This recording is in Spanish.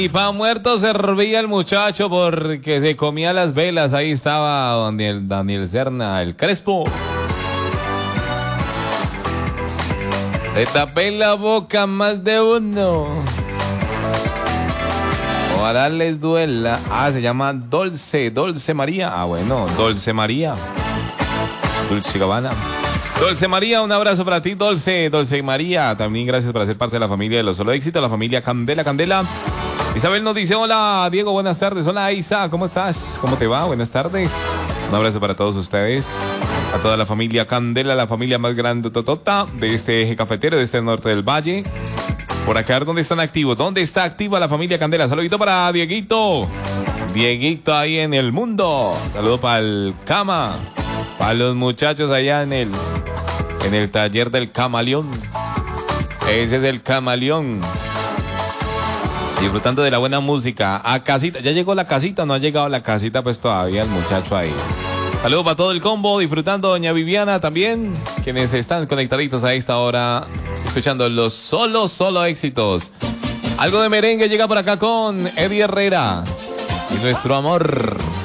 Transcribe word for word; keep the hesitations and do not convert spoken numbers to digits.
Y pa' muerto servía el muchacho porque se comía las velas. Ahí estaba Daniel, Daniel Serna, el Crespo. Le tapé la boca a más de uno. Ojalá les duela. Ah, se llama Dulce, Dulce María. Ah, bueno, Dulce María. Dulce Gabbana. Dulce María, un abrazo para ti, Dulce, Dulce María. También gracias por ser parte de la familia de los Solo Éxito, la familia Candela, Candela. Isabel nos dice, hola, Diego, buenas tardes. Hola, Isa, ¿cómo estás? ¿Cómo te va? Buenas tardes. Un abrazo para todos ustedes. A toda la familia Candela, la familia más grande totota de este eje cafetero, de este norte del valle. Por acá, ¿dónde están activos? ¿Dónde está activa la familia Candela? Saludito para Dieguito. Dieguito ahí en el mundo. Saludo para el Cama. Para los muchachos allá en el, en el taller del Camaleón. Ese es el Camaleón. Disfrutando de la buena música. A casita. ¿Ya llegó la casita? No ha llegado la casita, pues todavía el muchacho ahí. Saludos para todo el combo, disfrutando doña Viviana también, quienes están conectaditos a esta hora, escuchando los solo, solo éxitos. Algo de merengue llega por acá con Eddie Herrera y Nuestro Amor.